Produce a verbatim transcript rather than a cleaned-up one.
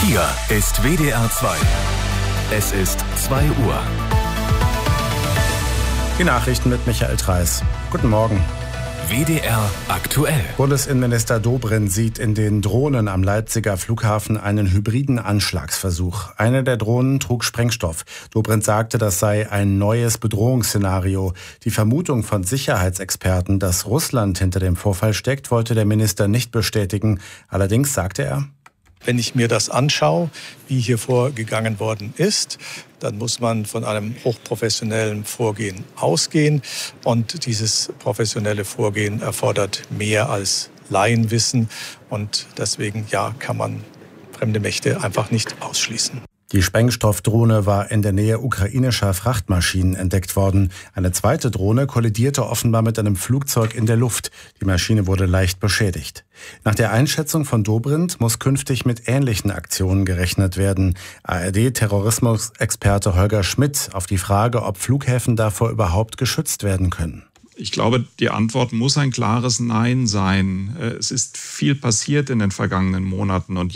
Hier ist W D R zwei. Es ist zwei Uhr. Die Nachrichten mit Michael Treis. Guten Morgen. W D R aktuell. Bundesinnenminister Dobrindt sieht in den Drohnen am Leipziger Flughafen einen hybriden Anschlagsversuch. Eine der Drohnen trug Sprengstoff. Dobrindt sagte, das sei ein neues Bedrohungsszenario. Die Vermutung von Sicherheitsexperten, dass Russland hinter dem Vorfall steckt, wollte der Minister nicht bestätigen. Allerdings sagte er: Wenn ich mir das anschaue, wie hier vorgegangen worden ist, dann muss man von einem hochprofessionellen Vorgehen ausgehen. Und dieses professionelle Vorgehen erfordert mehr als Laienwissen. Und deswegen, ja, kann man fremde Mächte einfach nicht ausschließen. Die Sprengstoffdrohne war in der Nähe ukrainischer Frachtmaschinen entdeckt worden. Eine zweite Drohne kollidierte offenbar mit einem Flugzeug in der Luft. Die Maschine wurde leicht beschädigt. Nach der Einschätzung von Dobrindt muss künftig mit ähnlichen Aktionen gerechnet werden. A R D-Terrorismusexperte Holger Schmidt auf die Frage, ob Flughäfen davor überhaupt geschützt werden können. Ich glaube, die Antwort muss ein klares Nein sein. Es ist viel passiert in den vergangenen Monaten und